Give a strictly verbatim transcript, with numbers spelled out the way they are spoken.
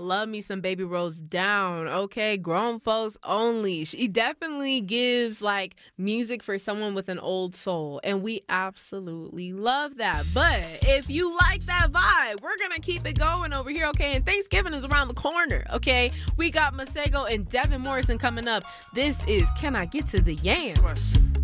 love me some Baby Rose Down, okay? Grown folks only. She definitely gives, like, music for someone with an old soul, and we absolutely love that. But if you like that vibe, we're gonna keep it going over here, okay? And Thanksgiving is around the corner, okay? We got Masego and Devin Morrison coming up. This is Can I Get to the Yams?